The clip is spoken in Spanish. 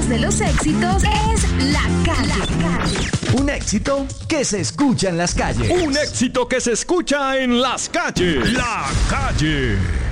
voz de los éxitos es La Calle. Un éxito que se escucha en las calles. Un éxito que se escucha en las calles. La Calle.